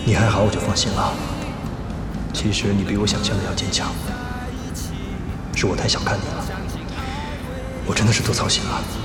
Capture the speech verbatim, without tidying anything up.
你还好，我就放心了。其实你比我想象的要坚强，是我太小看你了，我真的是多操心了。